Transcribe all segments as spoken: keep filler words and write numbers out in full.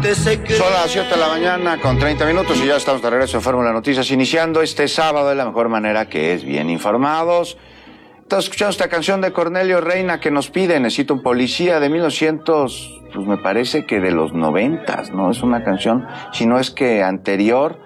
Son las siete de la mañana con treinta minutos y ya estamos de regreso en Fórmula Noticias, iniciando este sábado de la mejor manera, que es bien informados. Estamos escuchando esta canción de Cornelio Reina que nos pide Necesito un policía, de mil novecientos, pues me parece que de los noventas, ¿no? Es una canción, si no es que anterior.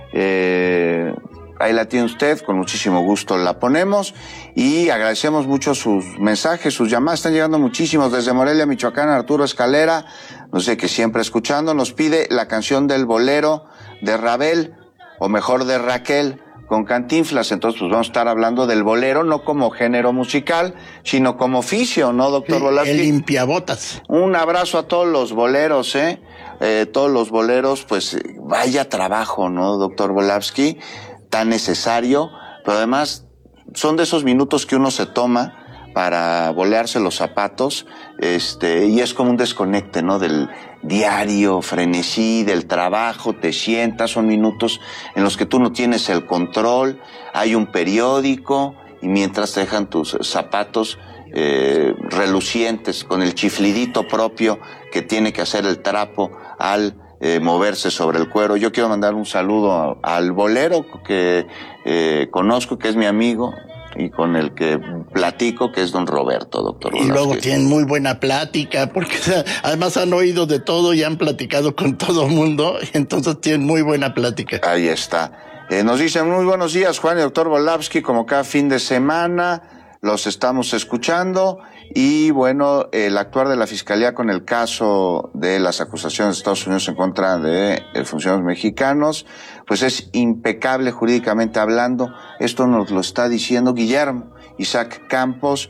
Eh, ahí la tiene usted, con muchísimo gusto la ponemos y agradecemos mucho sus mensajes, sus llamadas, están llegando muchísimos desde Morelia, Michoacán. Arturo Escalera, no sé, que siempre escuchando, nos pide la canción del bolero de Rabel, o mejor de Raquel, con Cantinflas. Entonces pues vamos a estar hablando del bolero, no como género musical, sino como oficio, ¿no, doctor Sí, Volavsky? El limpiabotas. Un abrazo a todos los boleros, ¿eh? eh todos los boleros, pues vaya trabajo, ¿no, doctor Volavsky? Tan necesario, pero además son de esos minutos que uno se toma para bolearse los zapatos, este, y es como un desconecte, ¿no? Del diario frenesí, del trabajo, te sientas, son minutos en los que tú no tienes el control, hay un periódico, y mientras te dejan tus zapatos eh, relucientes, con el chiflidito propio que tiene que hacer el trapo al Eh, moverse sobre el cuero. Yo quiero mandar un saludo a, al bolero que eh, conozco, que es mi amigo y con el que platico, que es don Roberto, doctor. Y luego tienen muy buena plática, porque o sea, además han oído de todo y han platicado con todo el mundo, entonces tienen muy buena plática. Ahí está. Eh, nos dicen muy buenos días, Juan y doctor Volavsky, como cada fin de semana los estamos escuchando. Y bueno, el actuar de la Fiscalía con el caso de las acusaciones de Estados Unidos en contra de eh, funcionarios mexicanos, pues es impecable jurídicamente hablando. Esto nos lo está diciendo Guillermo Isaac Campos.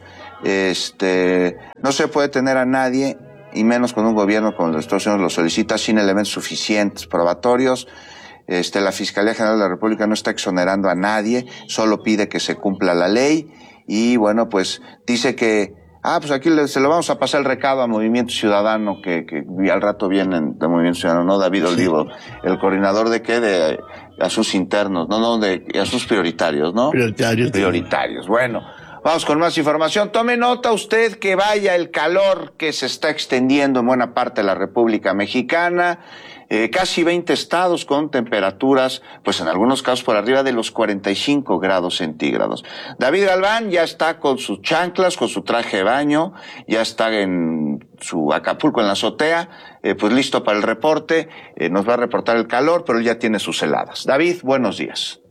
Este, no se puede tener a nadie, y menos con un gobierno como el de Estados Unidos lo solicita, sin elementos suficientes probatorios. Este, la Fiscalía General de la República no está exonerando a nadie, solo pide que se cumpla la ley. Y bueno, pues dice que Ah, pues aquí le, se lo vamos a pasar el recado a Movimiento Ciudadano, que, que al rato vienen de Movimiento Ciudadano, ¿no? David Olivo, sí. El coordinador de qué, de a sus internos, no, no, de a sus prioritarios, ¿no? Prioritarios. Prioritarios. Bueno, vamos con más información. Tome nota usted que vaya el calor que se está extendiendo en buena parte de la República Mexicana. Eh, casi veinte estados con temperaturas, pues en algunos casos por arriba de los cuarenta y cinco grados centígrados. David Galván ya está con sus chanclas, con su traje de baño, ya está en su Acapulco en la azotea, eh, pues listo para el reporte. Eh, nos va a reportar el calor, pero él ya tiene sus heladas. David, buenos días.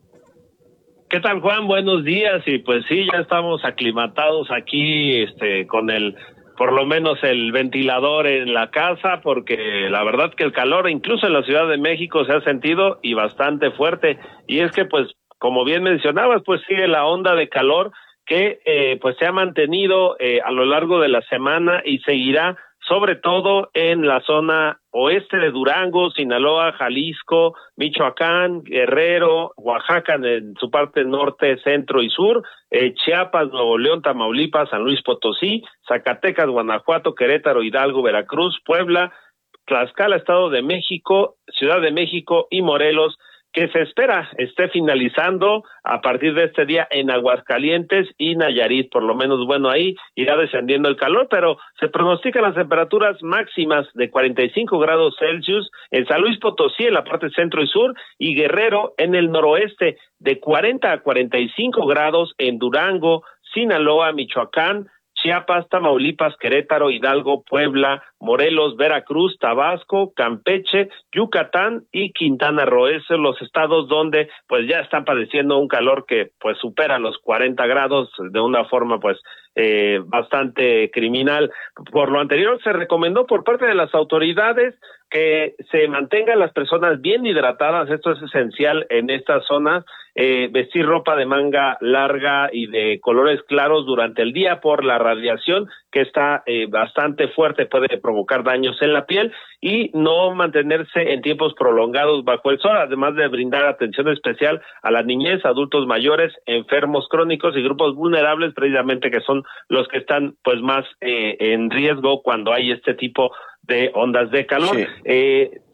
¿Qué tal, Juan? Buenos días. Y pues sí, ya estamos aclimatados aquí, este, con el por lo menos el ventilador en la casa, porque la verdad que el calor, incluso en la Ciudad de México, se ha sentido y bastante fuerte. Y es que, pues, como bien mencionabas, pues sigue la onda de calor que, eh, pues, se ha mantenido eh, a lo largo de la semana y seguirá, sobre todo en la zona oeste de Durango, Sinaloa, Jalisco, Michoacán, Guerrero, Oaxaca en su parte norte, centro y sur, eh, Chiapas, Nuevo León, Tamaulipas, San Luis Potosí, Zacatecas, Guanajuato, Querétaro, Hidalgo, Veracruz, Puebla, Tlaxcala, Estado de México, Ciudad de México y Morelos, que se espera esté finalizando a partir de este día en Aguascalientes y Nayarit. Por lo menos, bueno, ahí irá descendiendo el calor, pero se pronostican las temperaturas máximas de cuarenta y cinco grados Celsius en San Luis Potosí, en la parte centro y sur, y Guerrero en el noroeste, de cuarenta a cuarenta y cinco grados en Durango, Sinaloa, Michoacán, Chiapas, Tamaulipas, Querétaro, Hidalgo, Puebla, Morelos, Veracruz, Tabasco, Campeche, Yucatán y Quintana Roo. Esos son los estados donde pues ya están padeciendo un calor que pues supera los cuarenta grados de una forma pues eh, bastante criminal. Por lo anterior, se recomendó por parte de las autoridades que se mantengan las personas bien hidratadas. Esto es esencial en estas zonas. Eh, vestir ropa de manga larga y de colores claros durante el día por la radiación que está eh, bastante fuerte, puede provocar daños en la piel, y no mantenerse en tiempos prolongados bajo el sol, además de brindar atención especial a la niñez, adultos mayores, enfermos crónicos y grupos vulnerables, precisamente que son los que están pues más eh, en riesgo cuando hay este tipo de ondas de calor. Sí. Eh,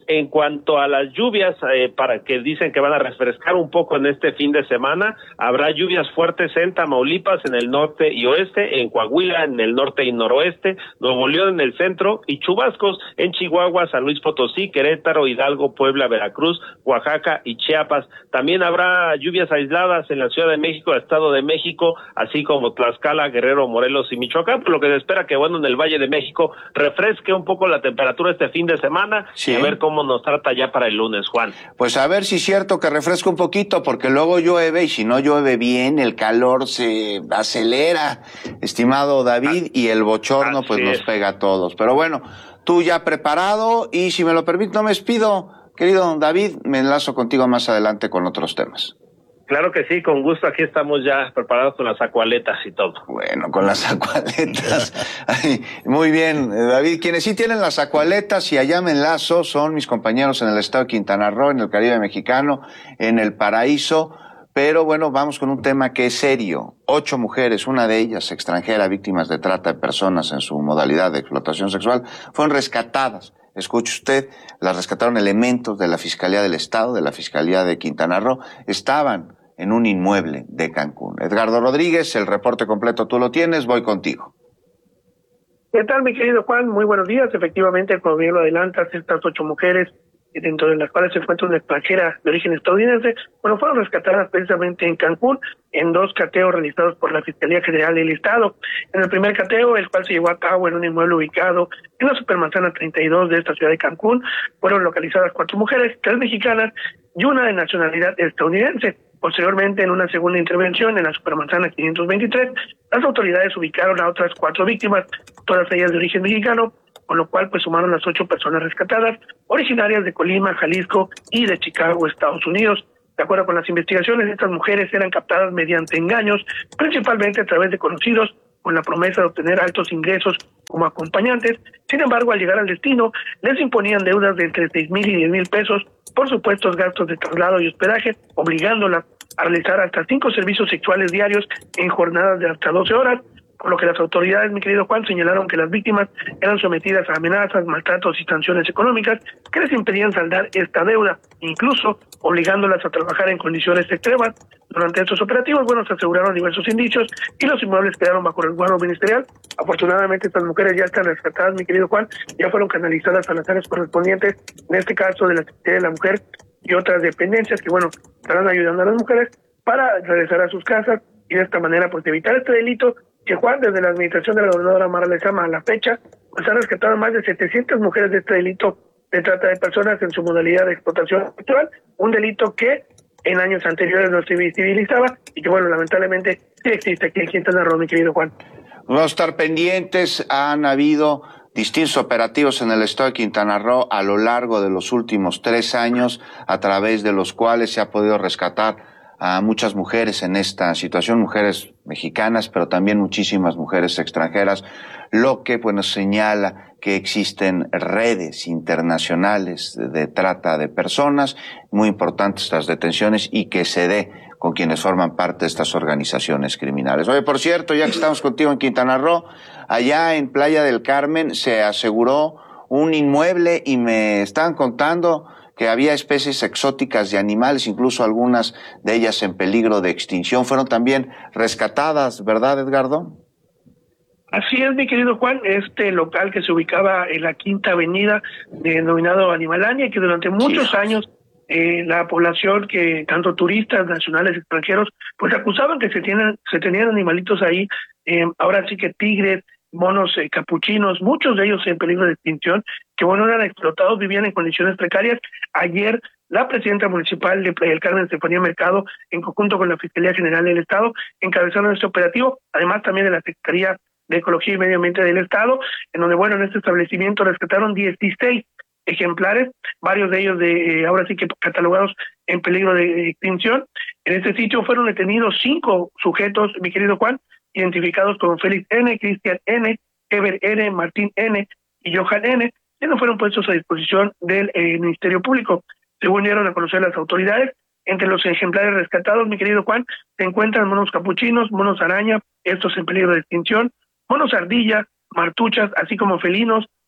En cuanto a las lluvias, eh, para que dicen que van a refrescar un poco en este fin de semana, habrá lluvias fuertes en Tamaulipas, en el norte y oeste, en Coahuila, en el norte y noroeste, Nuevo León en el centro, y chubascos en Chihuahua, San Luis Potosí, Querétaro, Hidalgo, Puebla, Veracruz, Oaxaca y Chiapas. También habrá lluvias aisladas en la Ciudad de México, Estado de México, así como Tlaxcala, Guerrero, Morelos y Michoacán, por lo que se espera que, bueno, en el Valle de México refresque un poco la temperatura este fin de semana, sí. Y a ver cómo nos trata ya para el lunes, Juan. Pues a ver si es cierto que refresca un poquito, porque luego llueve, y si no llueve bien, el calor se acelera, estimado David, y el bochorno pues nos pega a todos. Pero bueno, tú ya preparado, y si me lo permite, no me despido, querido David, me enlazo contigo más adelante con otros temas. Claro que sí, con gusto, aquí estamos ya preparados con las acualetas y todo. Bueno, con las acualetas. Ay, muy bien, David. Quienes sí tienen las acualetas y allá me enlazo son mis compañeros en el estado de Quintana Roo, en el Caribe mexicano, en el Paraíso. Pero bueno, vamos con un tema que es serio. Ocho mujeres, una de ellas extranjera, víctimas de trata de personas en su modalidad de explotación sexual, fueron rescatadas. Escuche usted, las rescataron elementos de la Fiscalía del Estado, de la Fiscalía de Quintana Roo. Estaban en un inmueble de Cancún. Edgardo Rodríguez, el reporte completo tú lo tienes, voy contigo. ¿Qué tal, mi querido Juan? Muy buenos días. Efectivamente, como bien lo adelantas, estas ocho mujeres, dentro de las cuales se encuentra una extranjera de origen estadounidense, bueno, fueron rescatadas precisamente en Cancún, en dos cateos realizados por la Fiscalía General del Estado. En el primer cateo, el cual se llevó a cabo en un inmueble ubicado en la Supermanzana treinta y dos de esta ciudad de Cancún, fueron localizadas cuatro mujeres, tres mexicanas y una de nacionalidad estadounidense. Posteriormente, en una segunda intervención en la Supermanzana quinientos veintitrés, las autoridades ubicaron a otras cuatro víctimas, todas ellas de origen mexicano, con lo cual pues sumaron las ocho personas rescatadas, originarias de Colima, Jalisco y de Chicago, Estados Unidos. De acuerdo con las investigaciones, estas mujeres eran captadas mediante engaños, principalmente a través de conocidos, con la promesa de obtener altos ingresos como acompañantes. Sin embargo, al llegar al destino, les imponían deudas de entre seis mil y diez mil pesos por supuestos gastos de traslado y hospedaje, obligándolas a realizar hasta cinco servicios sexuales diarios en jornadas de hasta doce horas, por lo que las autoridades, mi querido Juan, señalaron que las víctimas eran sometidas a amenazas, maltratos y sanciones económicas que les impedían saldar esta deuda, incluso obligándolas a trabajar en condiciones extremas. Durante estos operativos, bueno, se aseguraron diversos indicios y los inmuebles quedaron bajo resguardo ministerial. Afortunadamente, estas mujeres ya están rescatadas, mi querido Juan, ya fueron canalizadas a las áreas correspondientes, en este caso de la Secretaría de la Mujer y otras dependencias que, bueno, estarán ayudando a las mujeres para regresar a sus casas y de esta manera, pues, evitar este delito que, Juan, desde la administración de la gobernadora Mara Lezama a la fecha, pues han rescatado más de setecientas mujeres de este delito de trata de personas en su modalidad de explotación sexual, un delito que en años anteriores no se visibilizaba y que, bueno, lamentablemente sí existe aquí en Quintana Roo, mi querido Juan. Vamos a estar pendientes. Han habido distintos operativos en el estado de Quintana Roo a lo largo de los últimos tres años, a través de los cuales se ha podido rescatar a muchas mujeres en esta situación, mujeres mexicanas, pero también muchísimas mujeres extranjeras, lo que pues nos señala que existen redes internacionales de, de trata de personas, muy importantes estas detenciones y que se dé con quienes forman parte de estas organizaciones criminales. Oye, por cierto, ya que estamos contigo en Quintana Roo, allá en Playa del Carmen se aseguró un inmueble y me estaban contando que había especies exóticas de animales, incluso algunas de ellas en peligro de extinción, fueron también rescatadas, ¿verdad, Edgardo? Así es, mi querido Juan, este local que se ubicaba en la Quinta Avenida, denominado Animalania, que durante muchos sí. años eh, la población, que tanto turistas nacionales y extranjeros, pues acusaban que se tienen, se tenían animalitos ahí, eh, ahora sí que tigres, monos eh, capuchinos, muchos de ellos en peligro de extinción, que bueno, eran explotados, vivían en condiciones precarias. Ayer la presidenta municipal de Playa del Carmen, Estefanía Mercado, en conjunto con la Fiscalía General del Estado, encabezaron este operativo, además también de la Secretaría de Ecología y Medio Ambiente del Estado, en donde, bueno, en este establecimiento rescataron dieciséis ejemplares, varios de ellos de eh, ahora sí que catalogados en peligro de extinción. En este sitio fueron detenidos cinco sujetos, mi querido Juan, identificados como Félix N., Cristian N., Ever N., Martín N. y Johan N., que no fueron puestos a disposición del eh, Ministerio Público. Según dieron a conocer las autoridades, entre los ejemplares rescatados, mi querido Juan, se encuentran monos capuchinos, monos araña, estos en peligro de extinción, monos ardilla, martuchas, así como felinos,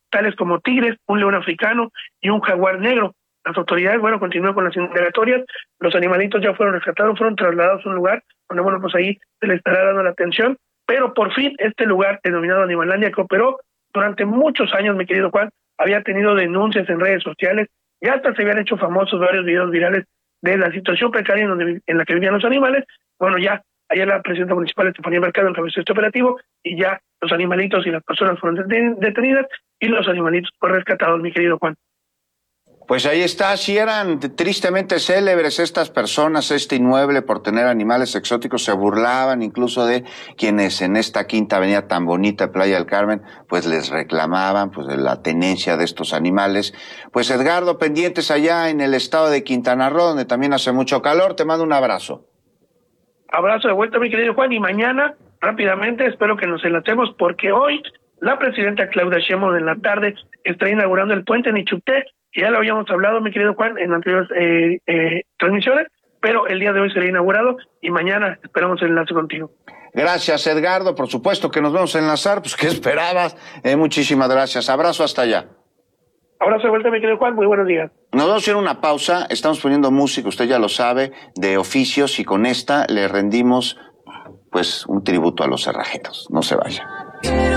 tales como tigres, un león africano y un jaguar negro. Las autoridades, bueno, continúan con las indagatorias, los animalitos ya fueron rescatados, fueron trasladados a un lugar donde, bueno, pues ahí se le estará dando la atención, pero por fin este lugar denominado Animalandia, que operó durante muchos años, mi querido Juan, había tenido denuncias en redes sociales, y hasta se habían hecho famosos varios videos virales de la situación precaria en, donde, en la que vivían los animales. Bueno, ya ayer la presidenta municipal Estefanía Mercado encabezó este operativo, y ya los animalitos y las personas fueron detenidas, y los animalitos fueron rescatados, mi querido Juan. Pues ahí está, si eran tristemente célebres estas personas, este inmueble por tener animales exóticos, se burlaban incluso de quienes en esta quinta avenida tan bonita de Playa del Carmen, pues les reclamaban pues de la tenencia de estos animales. Pues Edgardo, pendientes allá en el estado de Quintana Roo, donde también hace mucho calor, te mando un abrazo. Abrazo de vuelta, mi querido Juan, y mañana, rápidamente, espero que nos enlacemos, porque hoy la presidenta Claudia Sheinbaum en la tarde está inaugurando el puente Nichupté, que ya lo habíamos hablado, mi querido Juan, en anteriores eh, eh, transmisiones, pero el día de hoy será inaugurado y mañana esperamos el enlace contigo. Gracias, Edgardo, por supuesto que nos vamos a enlazar, pues ¿qué esperabas? Eh, muchísimas gracias, abrazo hasta allá. Abrazo de vuelta, mi querido Juan, muy buenos días. Nos vamos a hacer una pausa, estamos poniendo música, usted ya lo sabe, de oficios, y con esta le rendimos pues un tributo a los cerrajeros. No se vaya.